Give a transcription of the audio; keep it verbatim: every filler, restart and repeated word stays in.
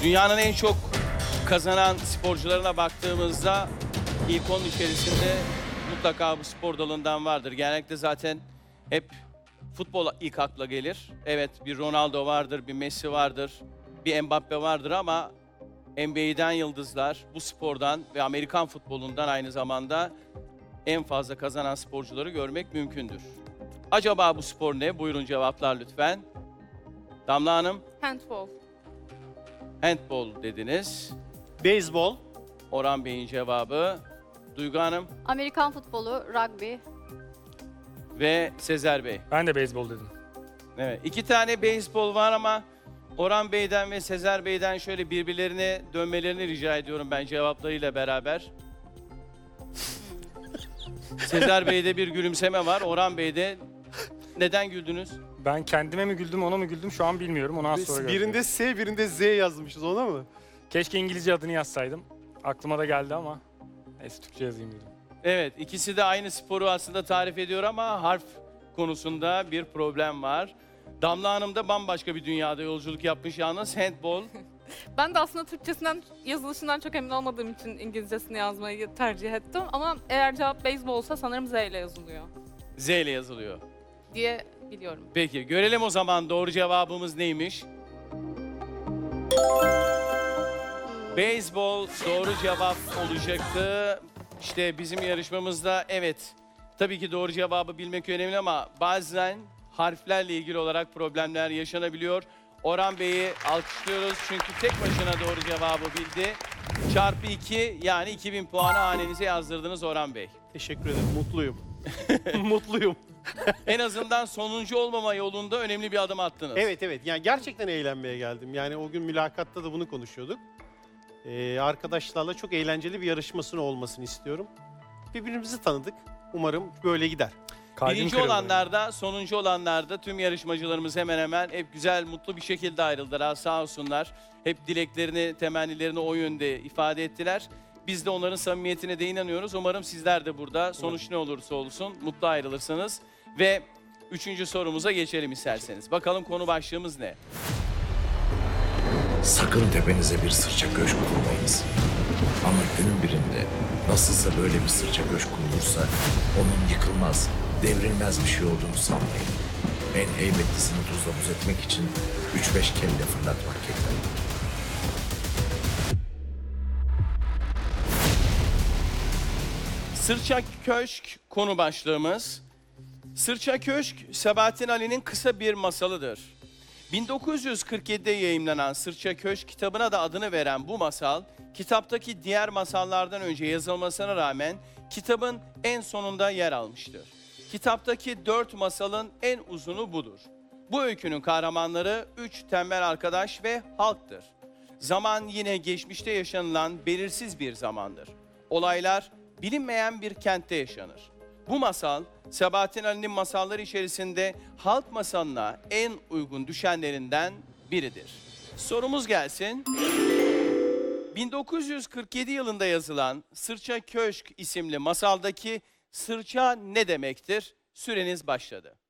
Dünyanın en çok kazanan sporcularına baktığımızda ilk onun içerisinde mutlaka bu spor dalından vardır. Genellikle zaten hep futbol ilk akla gelir. Evet, bir Ronaldo vardır, bir Messi vardır, bir Mbappe vardır ama N B A'den yıldızlar, bu spordan ve Amerikan futbolundan aynı zamanda en fazla kazanan sporcuları görmek mümkündür. Acaba bu spor ne? Buyurun cevaplar lütfen. Damla Hanım, Handball. handball dediniz. Beyzbol. Orhan Bey'in cevabı. Duygu Hanım Amerikan futbolu, rugby. ve Sezer Bey. Ben de beyzbol dedim. Evet, iki tane beyzbol var ama Orhan Bey'den ve Sezer Bey'den şöyle birbirlerine dönmelerini rica ediyorum ben cevaplarıyla beraber. Sezer Bey'de bir gülümseme var, Orhan Bey'de neden güldünüz? Ben kendime mi güldüm, ona mı güldüm şu an bilmiyorum. Onu az sonra göreceğiz. Birinde S, birinde Z yazmışız, ona mı? Keşke İngilizce adını yazsaydım. Aklıma da geldi ama neyse Türkçe yazayım dedim. Evet, ikisi de aynı sporu aslında tarif ediyor ama harf konusunda bir problem var. Damla Hanım da bambaşka bir dünyada yolculuk yapmış yalnız, handball. Ben de aslında Türkçesinden, yazılışından çok emin olmadığım için İngilizcesini yazmayı tercih ettim. Ama eğer cevap beyzbol olsa sanırım Z ile yazılıyor Z ile yazılıyor. diye biliyorum. Peki, görelim o zaman doğru cevabımız neymiş? Beyzbol doğru cevap olacaktı. İşte bizim yarışmamızda evet, tabii ki doğru cevabı bilmek önemli ama bazen harflerle ilgili olarak problemler yaşanabiliyor. Orhan Bey'i alkışlıyoruz çünkü tek başına doğru cevabı bildi. Çarpı iki, yani iki bin puanı hanenize yazdırdınız Orhan Bey. Teşekkür ederim, mutluyum. Mutluyum. En azından sonuncu olmama yolunda önemli bir adım attınız. Evet evet, yani gerçekten eğlenmeye geldim. Yani o gün mülakatta da bunu konuşuyorduk. Ee, arkadaşlarla çok eğlenceli bir yarışmasının olmasını istiyorum. Birbirimizi tanıdık. Umarım böyle gider. Kalbim Birinci kırıldı. olanlarda, sonuncu olanlarda tüm yarışmacılarımız hemen hemen hep güzel, mutlu bir şekilde ayrıldılar. Ha, sağ olsunlar. Hep dileklerini, temennilerini o yönde ifade ettiler. Biz de onların samimiyetine de inanıyoruz. Umarım sizler de burada sonuç ne olursa olsun mutlu ayrılırsınız. Ve üçüncü sorumuza geçelim isterseniz. Bakalım konu başlığımız ne? Sakın tepenize bir sırça köşk kurmayınız. Ama günün birinde nasılsa böyle bir sırça köşk kurulursa onun yıkılmaz, devrilmez bir şey olduğunu sanmayın. En heybetlisini tuzla buz etmek için üç beş kelle fırlatmak yeter. Sırça Köşk konu başlığımız. Sırça Köşk, Sabahattin Ali'nin kısa bir masalıdır. bin dokuz yüz kırk yedide yayımlanan Sırça Köşk kitabına da adını veren bu masal, kitaptaki diğer masallardan önce yazılmasına rağmen kitabın en sonunda yer almıştır. Kitaptaki dört masalın en uzunu budur. Bu öykünün kahramanları üç tembel arkadaş ve halktır. Zaman yine geçmişte yaşanılan belirsiz bir zamandır. Olaylar bilinmeyen bir kentte yaşanır. Bu masal, Sabahattin Ali'nin masalları içerisinde halk masalına en uygun düşenlerinden biridir. Sorumuz gelsin. bin dokuz yüz kırk yedi yılında yazılan Sırça Köşk isimli masaldaki sırça ne demektir? Süreniz başladı.